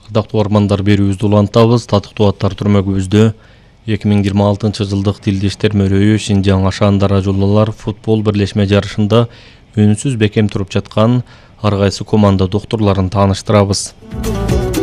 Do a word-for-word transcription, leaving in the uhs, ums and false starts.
Ырдактуу армандар берүүбүздү улантабыз. Татыктуу аттар түрмөгүбүздө эки миң жыйырма алтынчы жылдык Тилди иштер мөрөйү Шинжаң Ашаандара Жулалар футбол бирлешме жарышында үнсүз бекем туруп жаткан ар кайсы команда доктурларын тааныштырабыз.